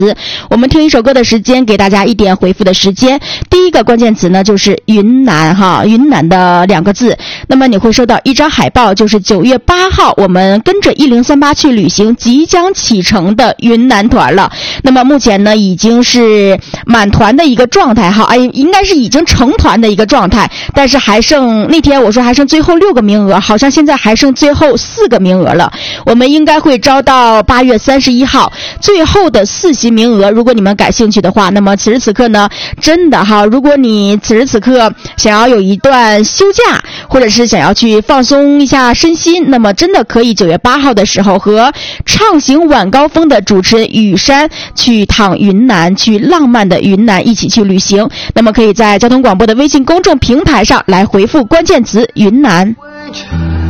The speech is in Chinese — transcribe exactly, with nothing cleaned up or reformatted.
我们听一首歌的时间，给大家一点回复的时间。第一个关键词呢就是云南哈，云南的两个字。那么你会收到一张海报，就是九月八号我们跟着一零三八去旅行即将启程的云南团了。那么目前呢已经是满团的一个状态哈，哎，应该是已经成团的一个状态，但是还剩那天我说还剩最后六个名额，好像现在还剩最后四个名额了。我们应该会招到八月三十一号最后的四席名额。如果你们感兴趣的话，那么此时此刻呢，真的哈，如果你此时此刻想要有一段休假，或者是想要去放松一下身心，那么真的可以九月八号的时候和畅行晚高峰的主持人雨山去趟云南，去浪漫的云南一起去旅行。那么可以在交通广播的微信公众平台上来回复关键词云南。